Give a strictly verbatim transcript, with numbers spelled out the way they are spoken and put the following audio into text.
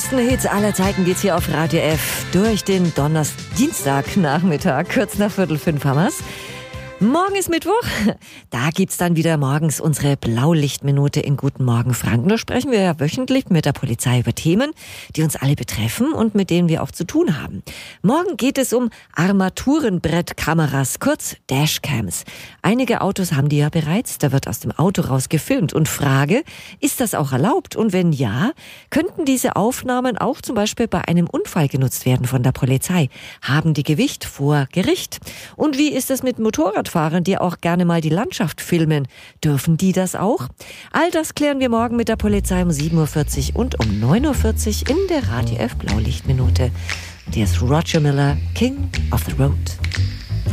besten Hits aller Zeiten geht's hier auf Radio F durch den Donnerstag, Dienstagnachmittag, kurz nach Viertel fünf haben wir's. Morgen ist Mittwoch, da gibt's dann wieder morgens unsere Blaulichtminute in Guten Morgen Franken. Da sprechen wir ja wöchentlich mit der Polizei über Themen, die uns alle betreffen und mit denen wir auch zu tun haben. Morgen geht es um Armaturenbrettkameras, kurz Dashcams. Einige Autos haben die ja bereits, da wird aus dem Auto raus gefilmt. Und Frage, ist das auch erlaubt? Und wenn ja, könnten diese Aufnahmen auch zum Beispiel bei einem Unfall genutzt werden von der Polizei? Haben die Gewicht vor Gericht? Und wie ist es mit Motorradfahrern, die auch gerne mal die Landschaft filmen? Dürfen die das auch? All das klären wir morgen mit der Polizei um sieben Uhr vierzig und um neun Uhr vierzig in der Radio F Blaulichtminute. Und hier ist Roger Miller, King of the Road.